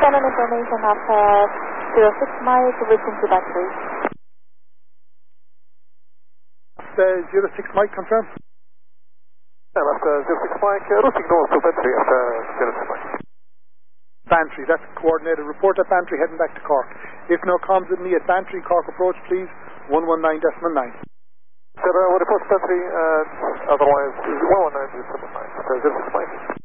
an information of 06 Mike reaching to battery. 06 Mike, confirm. After 06 Mike, routing north to Bantry after 06 Mike. Bantry, that's coordinated. Report at Bantry heading back to Cork. If no comms with me at Bantry, Cork approach, please, 119.9. Sir, we'll report Bantry, otherwise 119.9 after 06 Mike.